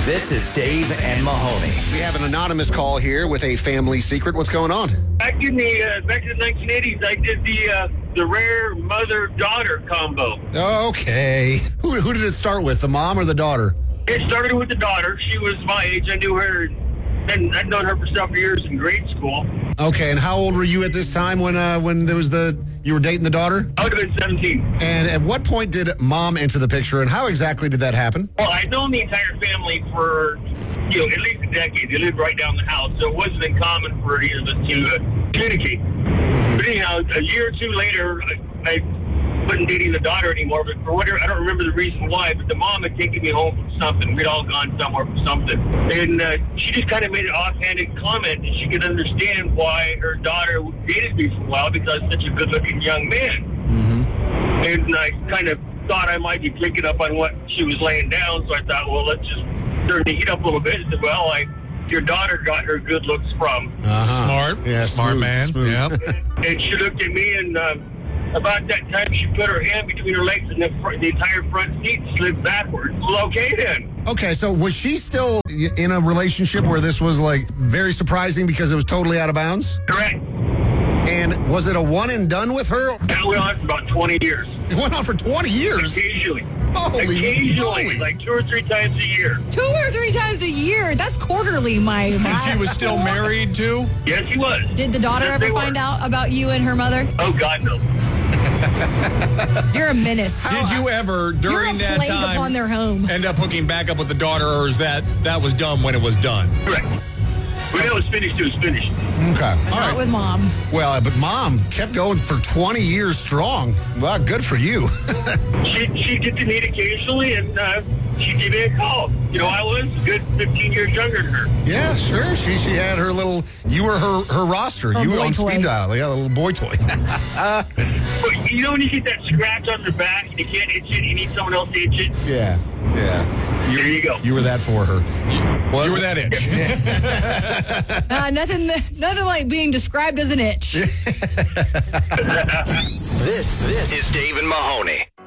This is Dave and Mahoney. We have an anonymous call here with a family secret. What's going on? Back in the 1980s, I did the rare mother-daughter combo. Okay. Who did it start with, the mom or the daughter? It started with the daughter. She was my age. I knew her, and I'd known her for several years in grade school. Okay, and how old were you at this time when there was you were dating the daughter? I would have been 17. And at what point did mom enter the picture, and how exactly did that happen? Well, I'd known the entire family for, at least a decade. They lived right down the house, so it wasn't uncommon for either of us to communicate. But anyhow, a year or two later, I wasn't dating the daughter anymore, but for whatever, I don't remember the reason why, but the mom had taken me home from something. We'd all gone somewhere for something. And she just kind of made an offhanded comment that she could understand why her daughter dated me for a while because I was such a good-looking young man. Mm-hmm. And I kind of thought I might be picking up on what she was laying down, so I thought, well, let's just turn the heat up a little bit. I said, well, your daughter got her good looks from. Smart. Yeah, smart smooth, man. smooth. Yep. And she looked at me, and about that time, she put her hand between her legs, and the entire front seat slid backwards. Well, okay, then. Okay, so was she still in a relationship where this was, very surprising because it was totally out of bounds? Correct. And was it a one and done with her? That went on for about 20 years. It went on for 20 years? Occasionally. Holy moly. Like 2 or 3 times a year. 2 or 3 times a year? That's quarterly, my. And she was still married, too? Yes, he was. Did the daughter Yes, ever they find were. out about you and her mother? Oh, God, no. You're a menace. Did you ever, during You're a that plague upon time, their home. end up hooking back up with the daughter, or is that was done when it was done? Correct. When it was finished, it was finished. Okay. All Not right. with mom. Well, but mom kept going for 20 years strong. Well, good for you. She'd get to meet occasionally, and she'd give me a call. I was a good 15 years younger than her. Yeah, sure. She had her little, you were her roster. Her You were boy on toy. speed dial. They got a little boy toy. But when you get that scratch on your back, and you can't itch it, you need someone else to itch it. Yeah. There you go. You were that for her. Well, You were that itch. Nothing like being described as an itch. This is Dave and Mahoney.